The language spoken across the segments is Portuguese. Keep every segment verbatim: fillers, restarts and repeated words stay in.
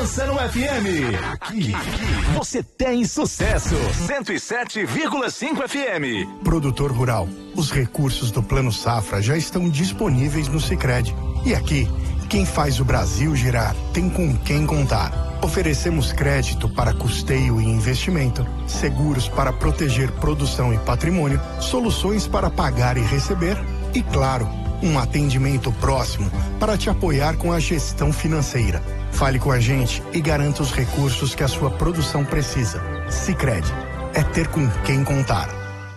Pensa no F M. Aqui, aqui você tem sucesso. cento e sete vírgula cinco F M. Produtor rural, os recursos do Plano Safra já estão disponíveis no Sicredi. E aqui, quem faz o Brasil girar tem com quem contar. Oferecemos crédito para custeio e investimento, seguros para proteger produção e patrimônio, soluções para pagar e receber e, claro, um atendimento próximo para te apoiar com a gestão financeira. Fale com a gente e garanta os recursos que a sua produção precisa. Sicredi, é ter com quem contar.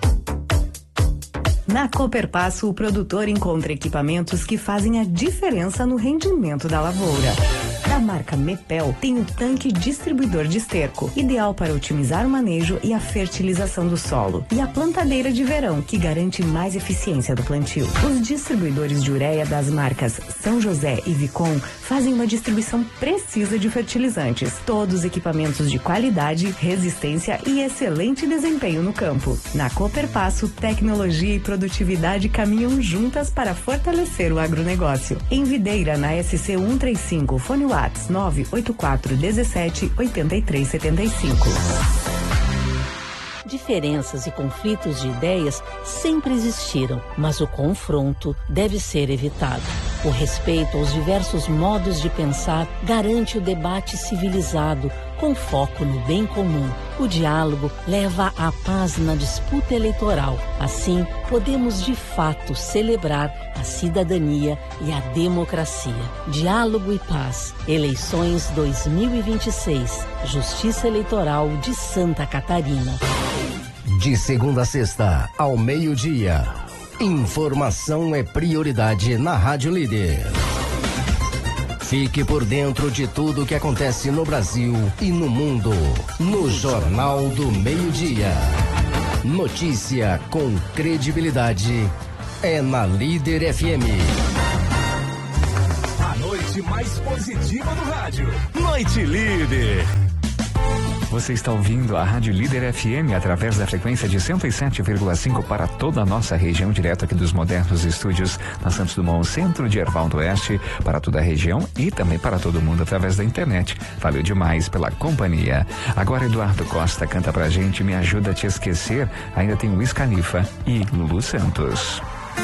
Na Cooperpasso, o produtor encontra equipamentos que fazem a diferença no rendimento da lavoura. Da marca Mepel, tem o tanque distribuidor de esterco, ideal para otimizar o manejo e a fertilização do solo. E a plantadeira de verão, que garante mais eficiência do plantio. Os distribuidores de ureia das marcas São José e Vicom fazem uma distribuição precisa de fertilizantes. Todos equipamentos de qualidade, resistência e excelente desempenho no campo. Na Cooperpasso, tecnologia e produtividade caminham juntas para fortalecer o agronegócio. Em Videira, na S C cento e trinta e cinco, fone WhatsApp nove oito quatro um sete oito três sete cinco. Diferenças e conflitos de ideias sempre existiram, mas o confronto deve ser evitado. O respeito aos diversos modos de pensar garante o debate civilizado, com foco no bem comum. O diálogo leva à paz na disputa eleitoral. Assim, podemos de fato celebrar a cidadania e a democracia. Diálogo e paz. Eleições dois mil e vinte e seis. Justiça Eleitoral de Santa Catarina. De segunda a sexta, ao meio-dia. Informação é prioridade na Rádio Líder. Fique por dentro de tudo que acontece no Brasil e no mundo. No Jornal do Meio-Dia. Notícia com credibilidade é na Líder F M. A noite mais positiva do rádio. Noite Líder. Você está ouvindo a Rádio Líder F M através da frequência de cento e sete vírgula cinco para toda a nossa região, direto aqui dos modernos estúdios na Santos Dumont, centro de Erval do Oeste, para toda a região e também para todo mundo através da internet. Valeu demais pela companhia. Agora Eduardo Costa canta pra gente Me Ajuda a Te Esquecer. Ainda tem Wiz Khalifa e Lulu Santos.